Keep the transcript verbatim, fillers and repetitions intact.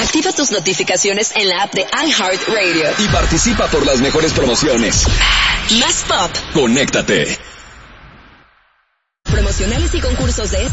Activa tus notificaciones en la app de iHeartRadio. Y participa por las mejores promociones. Más pop. Conéctate. Promocionales y concursos de